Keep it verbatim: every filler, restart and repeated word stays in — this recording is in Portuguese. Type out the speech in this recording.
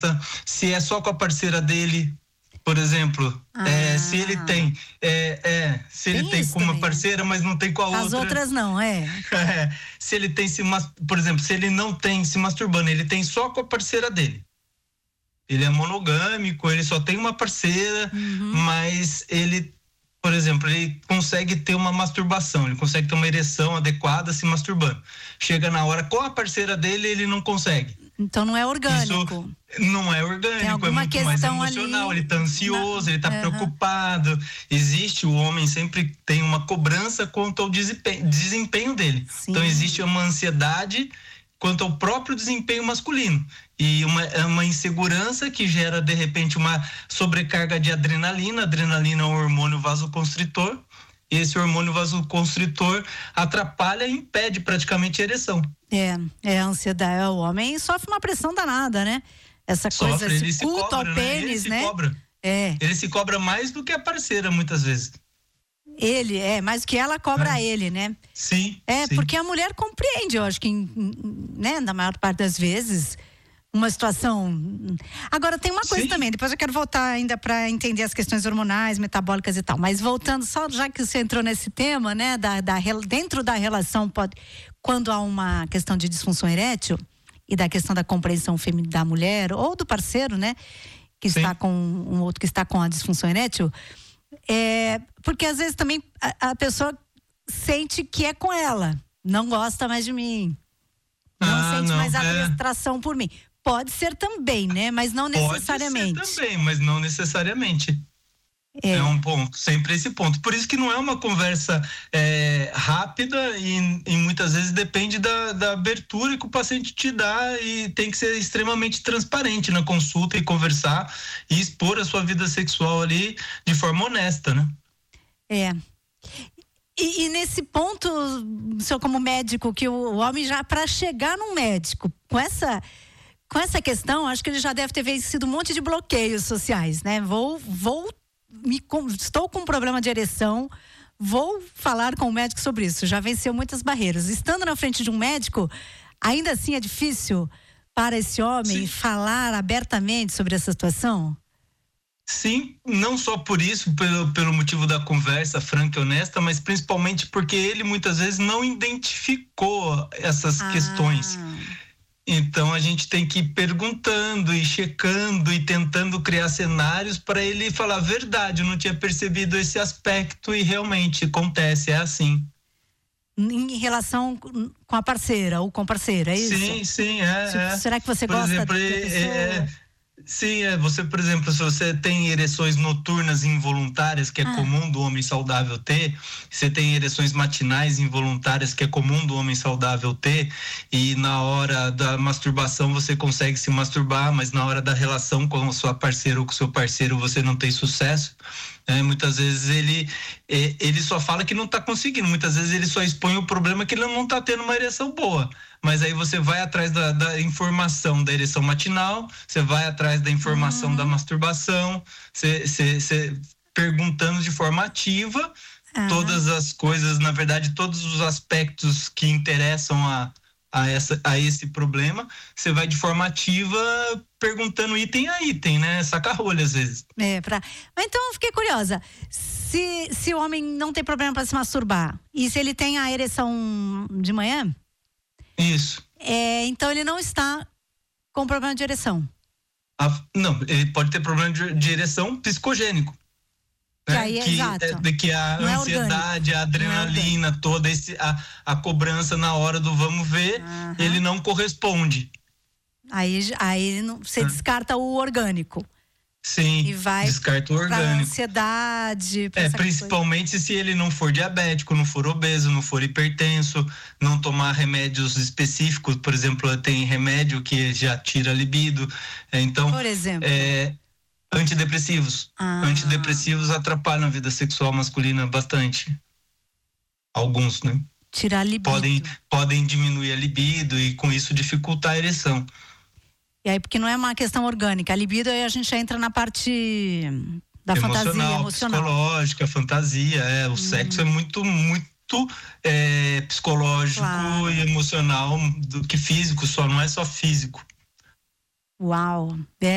se é só com a parceira dele, por exemplo, ah. é, se ele tem, é, é, se ele tem, tem com uma parceira, mas não tem com a outra. As outras não, é. é. Se ele tem, se, por exemplo, se ele não tem se masturbando, ele tem só com a parceira dele. Ele é monogâmico, ele só tem uma parceira, uhum. mas ele, por exemplo, ele consegue ter uma masturbação, ele consegue ter uma ereção adequada se masturbando. Chega na hora com a parceira dele, ele não consegue. Então não é orgânico. Isso não é orgânico, é muito mais emocional, ali... ele tá ansioso, na... ele tá uhum. preocupado. Existe, o homem sempre tem uma cobrança quanto ao desempenho, desempenho dele. Sim. Então existe uma ansiedade quanto ao próprio desempenho masculino. E uma, uma insegurança que gera, de repente, uma sobrecarga de adrenalina. Adrenalina é um hormônio vasoconstritor. E esse hormônio vasoconstritor atrapalha e impede praticamente a ereção. É, é a ansiedade. O homem sofre uma pressão danada, né? Essa coisa, sofre, esse ele se culto cobra, ao pênis, né? Ele se né? cobra. É. Ele se cobra mais do que a parceira, muitas vezes. Ele, é, mais que ela cobra é. ele, né? Sim. É, sim. porque a mulher compreende, eu acho que, né, na maior parte das vezes, uma situação. Agora, tem uma coisa Sim. também, depois eu quero voltar ainda para entender as questões hormonais, metabólicas e tal, mas voltando, só já que você entrou nesse tema, né, da, da, dentro da relação, pode, quando há uma questão de disfunção erétil e da questão da compreensão feminina da mulher, ou do parceiro, né, que Sim. está com um outro que está com a disfunção erétil, é, porque às vezes também a, a pessoa sente que é com ela, não gosta mais de mim, não ah, sente não, mais a é... atração por mim. Pode ser também, né? Mas não necessariamente. Pode ser também, mas não necessariamente. É. é um ponto, sempre esse ponto. Por isso que não é uma conversa é, rápida e, e muitas vezes depende da, da abertura que o paciente te dá e tem que ser extremamente transparente na consulta e conversar e expor a sua vida sexual ali de forma honesta, né? É. E, e nesse ponto, o senhor como médico, que o, o homem já, para chegar num médico com essa... Com essa questão, acho que ele já deve ter vencido um monte de bloqueios sociais, né? Vou, vou, me, estou com um problema de ereção, vou falar com o médico sobre isso. Já venceu muitas barreiras. Estando na frente de um médico, ainda assim é difícil para esse homem Sim. falar abertamente sobre essa situação? Sim, não só por isso, pelo, pelo motivo da conversa franca e honesta, mas principalmente porque ele muitas vezes não identificou essas ah. questões. Então a gente tem que ir perguntando e checando e tentando criar cenários para ele falar a verdade, eu não tinha percebido esse aspecto e realmente acontece, é assim. Em relação com a parceira ou com parceira, é isso? Sim, sim, é. Se, é. Será que você Por gosta exemplo, da é, pessoa? É, sim, é, você, por exemplo, se você tem ereções noturnas involuntárias, que é ah. comum do homem saudável ter, você tem ereções matinais involuntárias, que é comum do homem saudável ter, e na hora da masturbação você consegue se masturbar, mas na hora da relação com a sua parceira ou com o seu parceiro você não tem sucesso, né? Muitas vezes ele, ele só fala que não está conseguindo, muitas vezes ele só expõe o problema que ele não está tendo uma ereção boa. Mas aí você vai atrás da, da informação da ereção matinal, você vai atrás da informação uhum. da masturbação, você, você, você perguntando de forma ativa uhum. todas as coisas, na verdade, todos os aspectos que interessam a, a, essa, a esse problema, você vai de forma ativa perguntando item a item, né? Saca-rolha às vezes. É, pra... Mas então eu fiquei curiosa. Se, se o homem não tem problema para se masturbar, e se ele tem a ereção de manhã? Isso. É, então ele não está com problema de ereção. Ah, não, ele pode ter problema de, de ereção psicogênico. Que, né? aí é que, exato. É, que a não ansiedade, é a adrenalina, é toda esse, a, a cobrança na hora do vamos ver, uhum. ele não corresponde. Aí, aí você ah. descarta o orgânico. Sim, e vai descarta o orgânico. Pra ansiedade. Pra é, principalmente coisa. Se ele não for diabético, não for obeso, não for hipertenso, não tomar remédios específicos, por exemplo, tem remédio que já tira a libido. Então, por exemplo, é, antidepressivos. Ah. Antidepressivos atrapalham a vida sexual masculina bastante. Alguns, né? Tirar a libido. Podem, podem diminuir a libido e com isso dificultar a ereção. E aí, porque não é uma questão orgânica, a libido aí a gente já entra na parte da emocional, fantasia emocional. Psicológica, fantasia, é, o hum. sexo é muito, muito é, psicológico claro. E emocional do que físico, só não é só físico. Uau, é.